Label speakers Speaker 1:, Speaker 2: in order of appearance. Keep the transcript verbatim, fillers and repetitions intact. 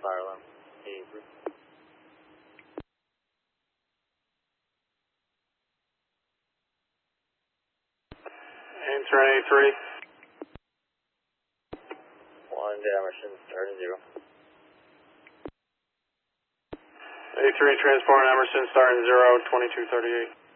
Speaker 1: fire alarm. eighty-three.
Speaker 2: Answer eighty-three.
Speaker 1: one to Emerson, starting zero.
Speaker 2: eighty-three, transport Emerson, starting zero, twenty-two thirty-eight.